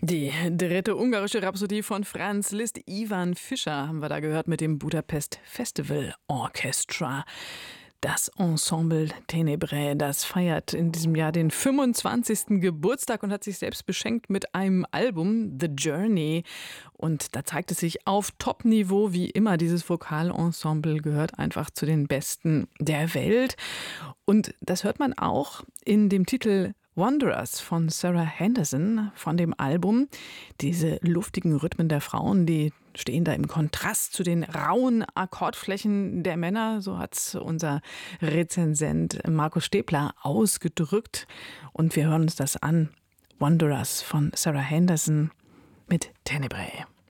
Die dritte ungarische Rhapsodie von Franz Liszt, Ivan Fischer, haben wir da gehört mit dem Budapest Festival Orchestra. Das Ensemble Ténébrés, das feiert in diesem Jahr den 25. Geburtstag und hat sich selbst beschenkt mit einem Album, The Journey. Und da zeigt es sich auf Top-Niveau, wie immer. Dieses Vokalensemble gehört einfach zu den Besten der Welt. Und das hört man auch in dem Titel Wanderers von Sarah Henderson von dem Album. Diese luftigen Rhythmen der Frauen, die stehen da im Kontrast zu den rauen Akkordflächen der Männer. So hat es unser Rezensent Markus Stäbler ausgedrückt. Und wir hören uns das an. Wanderers von Sarah Henderson mit Ténébrés.